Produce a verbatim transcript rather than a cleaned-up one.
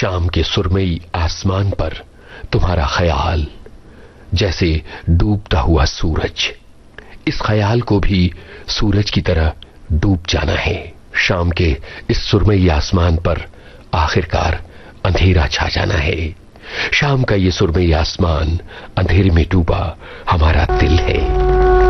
शाम के सुरमई आसमान पर तुम्हारा ख्याल जैसे डूबता हुआ सूरज, इस ख्याल को भी सूरज की तरह डूब जाना है। शाम के इस सुरमई आसमान पर आखिरकार अंधेरा छा जाना है। शाम का ये सुरमई आसमान, अंधेरे में डूबा हमारा दिल है।